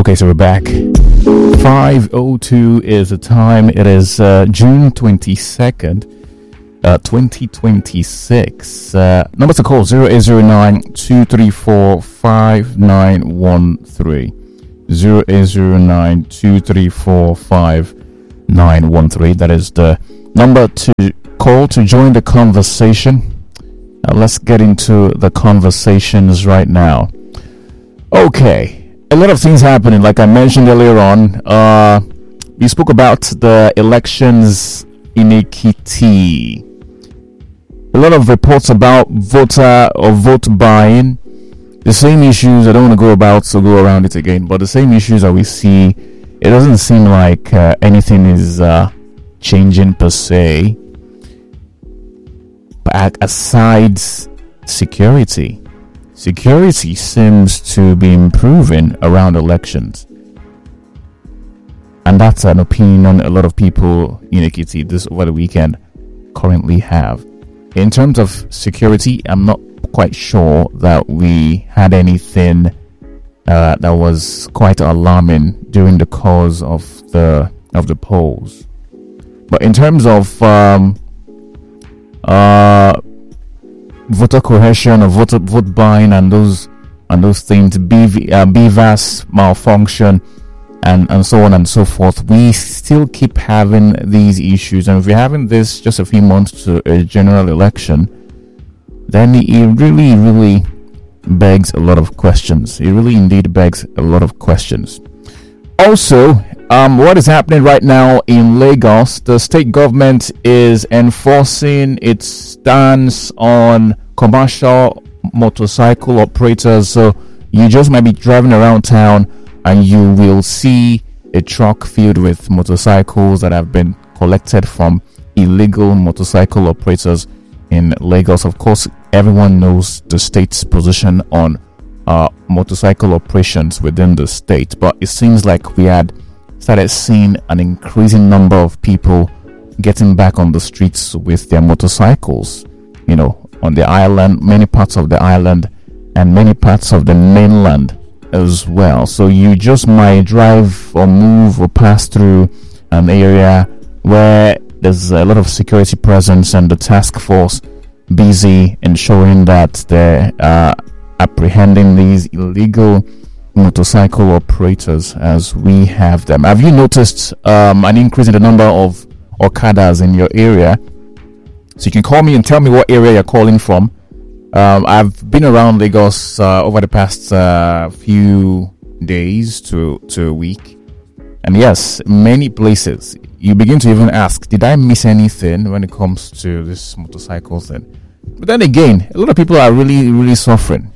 Okay, so we're back. 5:02 is the time. It is June 22nd, 2026. Number to call 0809-234-5913. 0809-234-5913. That is the number to call to join the conversation. Let's get into the conversations right now. Okay. A lot of things happening, like I mentioned earlier on. We spoke about the elections in Ekiti. A lot of reports about voter or vote buying. The same issues. I don't want to go around it again. But the same issues that we see. It doesn't seem like anything is changing per se. But aside security. Security seems to be improving around elections. And that's an opinion a lot of people in Ekiti this over the weekend currently have. In terms of security, I'm not quite sure that we had anything that was quite alarming during the course of the polls. But in terms of voter coercion or vote buying and those things, BVAS malfunction and so on and so forth, we still keep having these issues. And if we're having this just a few months to a general election, then it really, really begs a lot of questions. It really indeed begs a lot of questions. Also, what is happening right now in Lagos? The state government is enforcing its stance on commercial motorcycle operators. So you just might be driving around town and you will see a truck filled with motorcycles that have been collected from illegal motorcycle operators in Lagos. Of course, everyone knows the state's position on motorcycle operations within the state, but it seems like we had started seeing an increasing number of people getting back on the streets with their motorcycles, on the island, many parts of the island and many parts of the mainland as well. So you just might drive or move or pass through an area where there's a lot of security presence and the task force busy ensuring that they're apprehending these illegal motorcycle operators as we have them. Have you noticed an increase in the number of Okadas in your area? So you can call me and tell me what area you're calling from. I've been around Lagos over the past few days to a week, and yes, many places you begin to even ask, did I miss anything when it comes to this motorcycle thing? But then again, a lot of people are really, really suffering.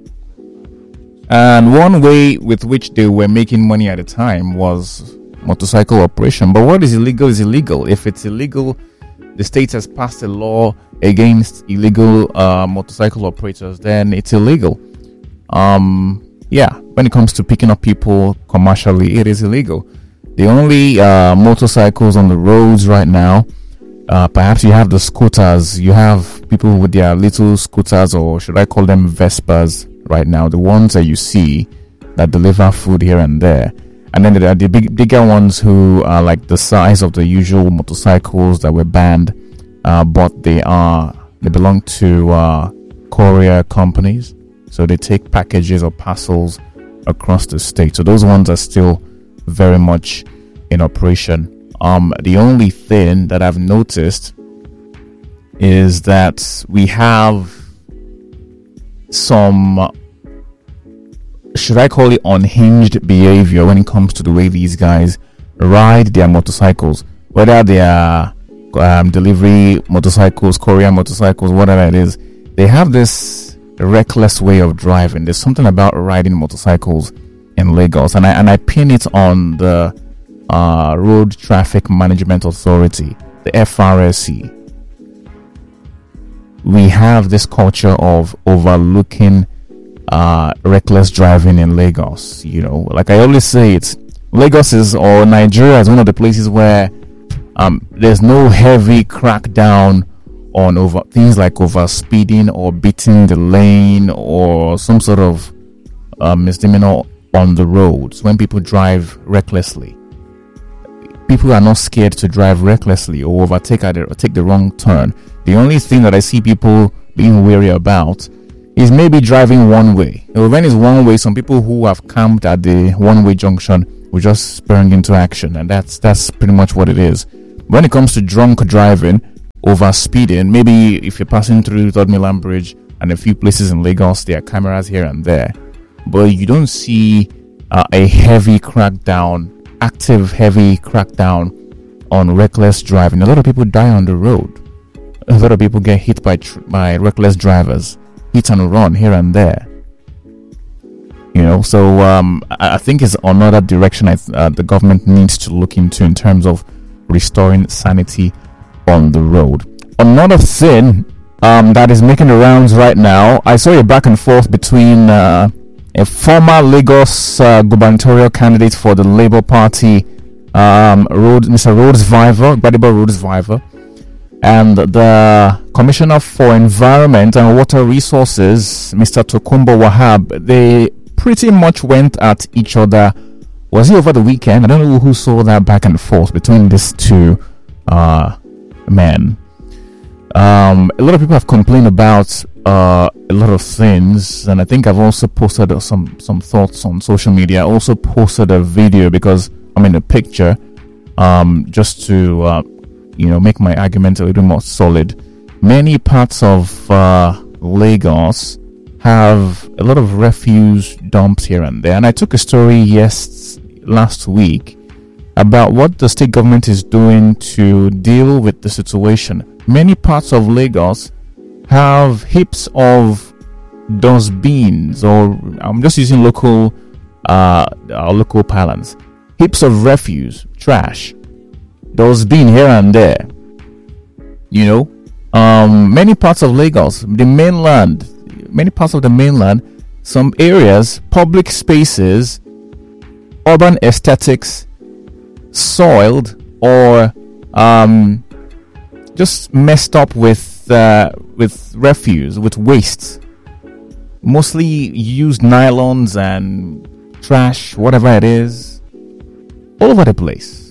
And one way with which they were making money at the time was motorcycle operation. But what is illegal is illegal. If it's illegal, the state has passed a law against illegal motorcycle operators, then it's illegal. When it comes to picking up people commercially, it is illegal. The only motorcycles on the roads right now, perhaps you have the scooters. You have people with their little scooters, or should I call them Vespas right now, the ones that you see that deliver food here and there. And then there are the bigger ones who are like the size of the usual motorcycles that were banned, but they belong to courier companies, so they take packages or parcels across the state. So those ones are still very much in operation. The only thing that I've noticed is that we have some, should I call it, unhinged behavior when it comes to the way these guys ride their motorcycles, whether they are delivery motorcycles, courier motorcycles, whatever it is. They have this reckless way of driving. There's something about riding motorcycles in Lagos, and I pin it on the Road Traffic Management Authority, the FRSC. We have this culture of overlooking reckless driving in Lagos. Like I always say, Nigeria is one of the places where there's no heavy crackdown on over things like over speeding or beating the lane or some sort of misdemeanor on the roads when people drive recklessly. People are not scared to drive recklessly or overtake or take the wrong turn. The only thing that I see people being wary about is maybe driving one way. When it's one way, some people who have camped at the one-way junction will just spring into action, and that's pretty much what it is. When it comes to drunk driving, over speeding, maybe if you're passing through Third Mainland Bridge and a few places in Lagos, there are cameras here and there, but you don't see a heavy crackdown, active heavy crackdown on reckless driving. A lot of people die on the road. A lot of people get hit by reckless drivers, hit and run here and there. So I think it's another direction the government needs to look into in terms of restoring sanity on the road. Another thing that is making the rounds right now, I saw a back and forth between a former Lagos gubernatorial candidate for the Labour Party, Mr. Rhodes Viver, Gbadebo Rhodes Viver, and the Commissioner for Environment and Water Resources, Mr. Tokunbo Wahab. They pretty much went at each other. Was it over the weekend? I don't know who saw that back and forth between these two men. A lot of people have complained about a lot of things, and I think I've also posted some thoughts on social media. I also posted a video because a picture, just to make my argument a little more solid. Many parts of Lagos have a lot of refuse dumps here and there, and I took a story last week about what the state government is doing to deal with the situation. Many parts of Lagos have heaps of dustbins, or I'm just using local parlance, heaps of refuse, trash, dustbin here and there. Many parts of Lagos, many parts of the mainland, some areas, public spaces, urban aesthetics, soiled or just messed up with refuse, with waste, mostly used nylons and trash, whatever it is, all over the place,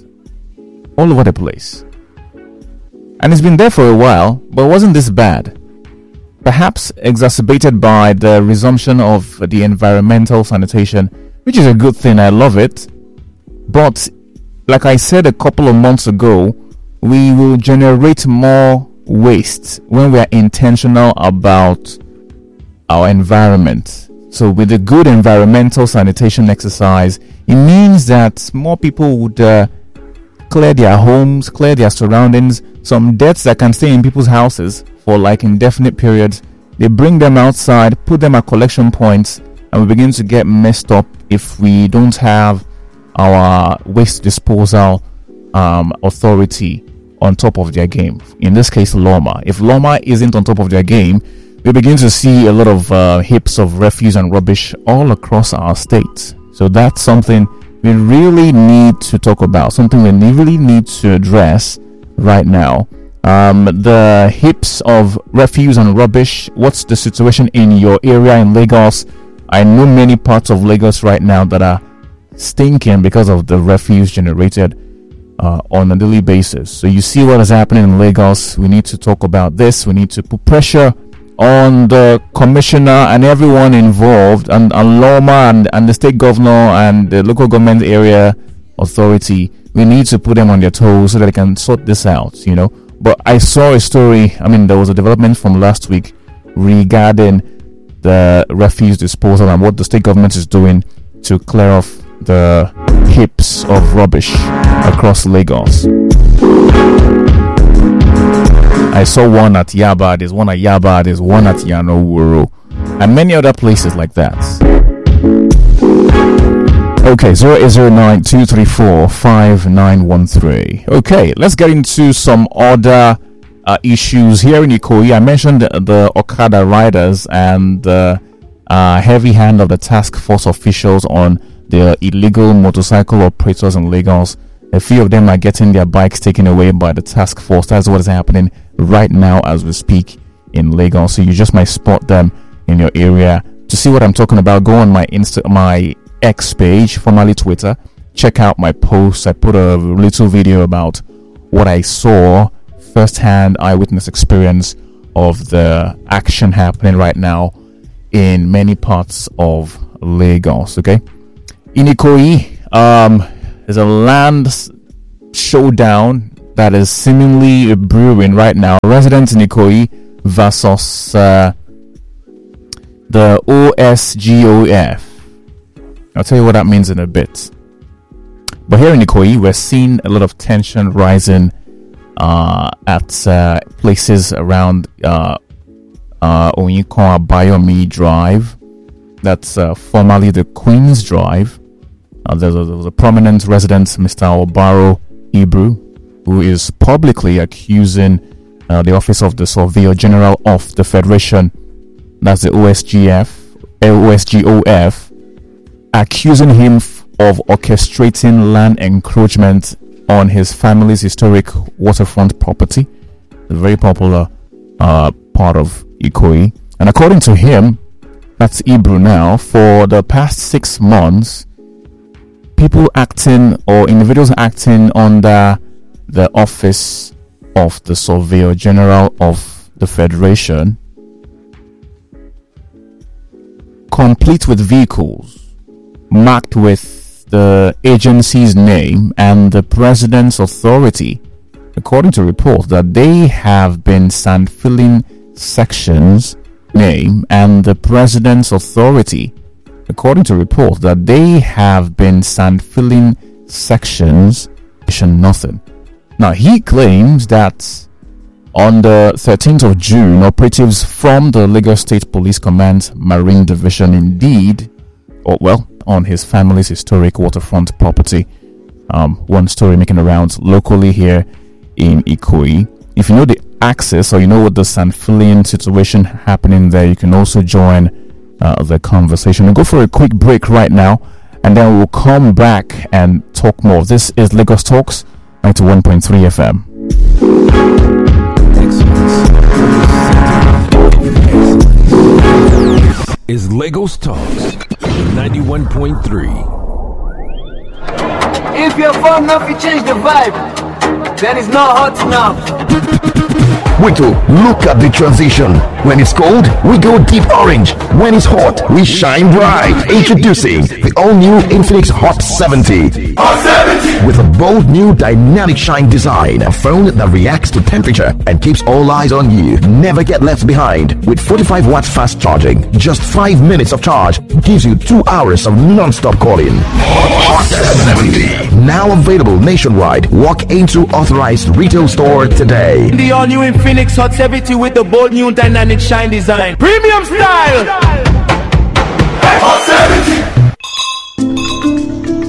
and it's been there for a while, but it wasn't this bad. Perhaps exacerbated by the resumption of the environmental sanitation, which is a good thing. I love it, but like I said a couple of months ago, we will generate more waste when we are intentional about our environment. So with a good environmental sanitation exercise, it means that more people would clear their homes, clear their surroundings. Some deaths that can stay in people's houses for like indefinite periods, they bring them outside, put them at collection points, and we begin to get messed up if we don't have our waste disposal authority on top of their game. In this case, LOMA. If LOMA isn't on top of their game, we begin to see a lot of heaps of refuse and rubbish all across our state. So that's something we really need to talk about, something we really need to address right now. The heaps of refuse and rubbish, what's the situation in your area in Lagos? I know many parts of Lagos right now that are stinking because of the refuse generated on a daily basis. So you see what is happening in Lagos. We need to talk about this. We need to put pressure on the commissioner and everyone involved, and LOMA and the state governor and the local government area authority. We need to put them on their toes so that they can sort this out, But I saw a story, there was a development from last week regarding the refuse disposal and what the state government is doing to clear off the heaps of rubbish across Lagos. I saw one at Yaba, there's one at Yaba, there's one at Yanowuro, and many other places like that. Okay, 0809-234-5913. Okay, let's get into some other issues here in Ikoyi. I mentioned the Okada riders and the heavy hand of the task force officials on the illegal motorcycle operators in Lagos. A few of them are getting their bikes taken away by the task force. That's what is happening right now as we speak in Lagos. So you just might spot them in your area. To see what I'm talking about, go on my X page, formerly Twitter. Check out my posts. I put a little video about what I saw, first-hand eyewitness experience of the action happening right now in many parts of Lagos. Okay, in Ikoyi, there's a land showdown that is seemingly brewing right now. Residents in Ikoyi versus the OSGOF. I'll tell you what that means in a bit. But here in Ikoyi, we're seeing a lot of tension rising at places around Onyekon Abayomi Drive. That's formerly the Queen's Drive. There was a prominent resident, Mr. Obaro Ibru, who is publicly accusing the Office of the Surveyor General of the Federation, that's the OSGOF, accusing him of orchestrating land encroachment on his family's historic waterfront property, a very popular part of Ikoyi. And according to him, that's Ibru now, for the past 6 months, people acting or individuals acting under the Office of the Surveyor General of the Federation, complete with vehicles marked with the agency's name and the president's authority, according to reports that they have been sand-filling sections name and the president's authority, according to reports that they have been sand-filling sections, nothing. Now, he claims that on the 13th of June, operatives from the Lagos State Police Command Marine Division on his family's historic waterfront property. One story making arounds locally here in Ikoyi. If you know the access or you know what the sand-filling situation happening there, you can also join the conversation. We'll go for a quick break right now, and then we'll come back and talk more. This is Lagos Talks, 91.3 FM. Is Lagos Talks 91.3. If you're fun enough, you change the vibe. Then it's not hot enough. Wait, look at the transition. When it's cold, we go deep orange. When it's hot, we shine bright. Introducing the all-new Infinix Hot 70. Hot 70! With a bold new dynamic shine design. A phone that reacts to temperature and keeps all eyes on you. Never get left behind. With 45 watts fast charging, just 5 minutes of charge gives you 2 hours of non-stop calling. Hot 70. Now available nationwide. Walk into authorized retail store today. The all-new Infinix Hot 70 with the bold new dynamic shine design. Premium style!